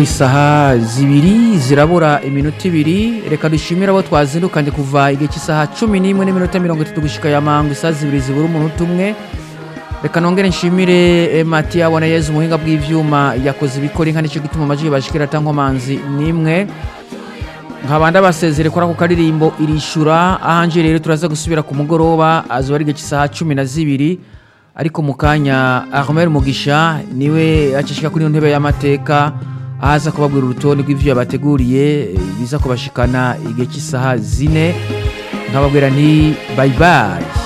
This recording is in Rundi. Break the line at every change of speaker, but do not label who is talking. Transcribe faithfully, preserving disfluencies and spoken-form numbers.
Isaha zibiri zirabura iminota ibiri reka dushimira abo twazindukanye kuva igihe cy'isaha cumi n'imwe n'iminota mirongo itatu gushika ya mangu isaha zibiri zibura umunota umwe reka nongere nshimire eh, Matiya abona Yezu umuhinga bw'ivyuma yakoze ibikora inka nico gituma amajwi bashikira tankomanzi nimwe nkabanda basezere kora ku karirimbo irishura ahanje rero turaza gusubira ku mugoroba azo ari igihe cy'isaha cumi na zibiri ariko mukanya Ahmed Mugisha niwe acishika kuri ntebe y'amateka aza kubabwira urutonde rw'ivyo yabateguriye biza kubashikana igihe cy'isaha zine nkababwira nti bye bye.